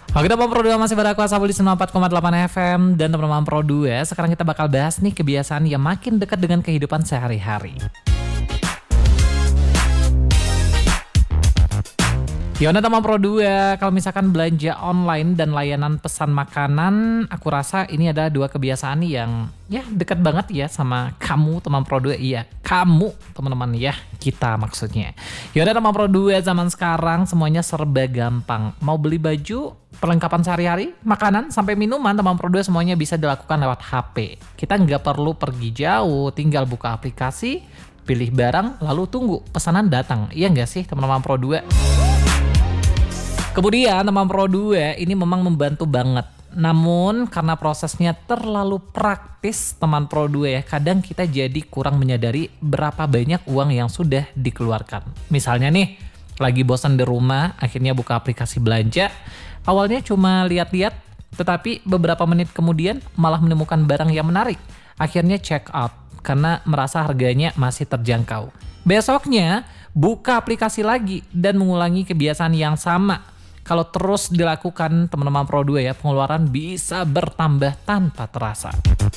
Oke, teman Pro 2 masih pada Kuasa di 94,8 FM dan teman-teman Pro 2. Sekarang kita bakal bahas nih kebiasaan yang makin dekat dengan kehidupan sehari-hari. Yaudah teman Pro 2, kalau misalkan belanja online dan layanan pesan makanan, aku rasa ini adalah dua kebiasaan yang ya dekat banget ya sama kamu teman Pro 2. Iya, kamu teman-teman ya, kita maksudnya. Yaudah teman Pro 2, zaman sekarang semuanya serba gampang. Mau beli baju, perlengkapan sehari-hari, makanan, sampai minuman teman Pro 2 semuanya bisa dilakukan lewat HP. Kita nggak perlu pergi jauh, tinggal buka aplikasi, pilih barang, lalu tunggu pesanan datang. Iya nggak sih teman-teman Pro 2? Kemudian teman Pro 2 ini memang membantu banget. Namun karena prosesnya terlalu praktis teman Pro 2 ya, kadang kita jadi kurang menyadari berapa banyak uang yang sudah dikeluarkan. Misalnya nih, lagi bosan di rumah, akhirnya buka aplikasi belanja. Awalnya cuma lihat-lihat, tetapi beberapa menit kemudian malah menemukan barang yang menarik. Akhirnya check out karena merasa harganya masih terjangkau. Besoknya buka aplikasi lagi dan mengulangi kebiasaan yang sama. Kalau terus dilakukan teman-teman Pro 2 ya, pengeluaran bisa bertambah tanpa terasa.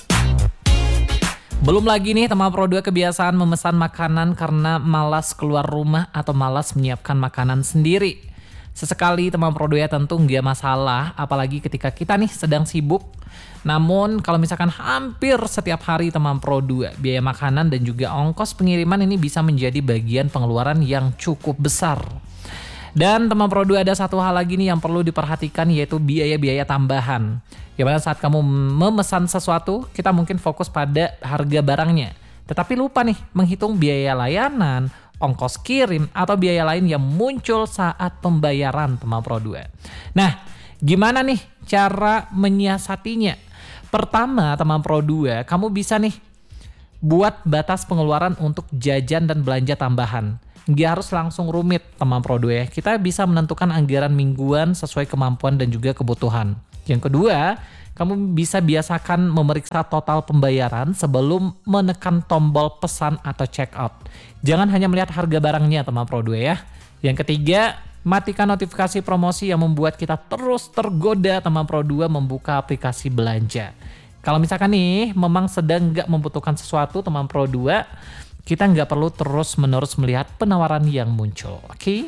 Belum lagi nih teman Pro 2 kebiasaan memesan makanan karena malas keluar rumah atau malas menyiapkan makanan sendiri. Sesekali teman Pro 2 ya tentu nggak masalah, apalagi ketika kita nih sedang sibuk. Namun kalau misalkan hampir setiap hari teman Pro 2, biaya makanan dan juga ongkos pengiriman ini bisa menjadi bagian pengeluaran yang cukup besar. Dan teman Pro 2 ada satu hal lagi nih yang perlu diperhatikan, yaitu biaya-biaya tambahan. Gimana saat kamu memesan sesuatu, kita mungkin fokus pada harga barangnya. Tetapi lupa nih menghitung biaya layanan, ongkos kirim, atau biaya lain yang muncul saat pembayaran teman Pro 2. Nah, gimana nih cara menyiasatinya? Pertama teman Pro 2, kamu bisa nih buat batas pengeluaran untuk jajan dan belanja tambahan. Nggak harus langsung rumit teman Pro 2 ya. Kita bisa menentukan anggaran mingguan sesuai kemampuan dan juga kebutuhan. Yang kedua, kamu bisa biasakan memeriksa total pembayaran sebelum menekan tombol pesan atau check out. Jangan hanya melihat harga barangnya teman Pro 2 ya. Yang ketiga, matikan notifikasi promosi yang membuat kita terus tergoda teman Pro 2 membuka aplikasi belanja. Kalau misalkan nih memang sedang nggak membutuhkan sesuatu teman Pro 2, kita nggak perlu terus-menerus melihat penawaran yang muncul, oke?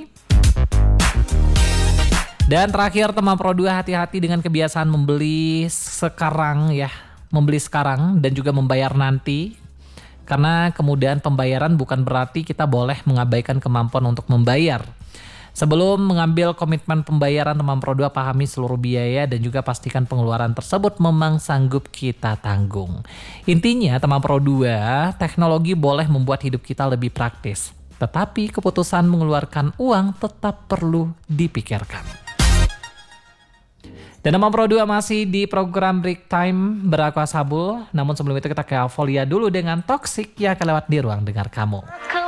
Dan terakhir teman Pro 2, hati-hati dengan kebiasaan membeli sekarang ya, membeli sekarang dan juga membayar nanti. Karena kemudahan pembayaran bukan berarti kita boleh mengabaikan kemampuan untuk membayar. Sebelum mengambil komitmen pembayaran teman Pro 2, pahami seluruh biaya dan juga pastikan pengeluaran tersebut memang sanggup kita tanggung. Intinya teman Pro 2, teknologi boleh membuat hidup kita lebih praktis. Tetapi keputusan mengeluarkan uang tetap perlu dipikirkan. Dan teman Pro 2 masih di program Break Time Beraku Ashabul. Namun sebelum itu kita ke Avolia dulu dengan Toxic yang akan lewat di ruang dengar kamu.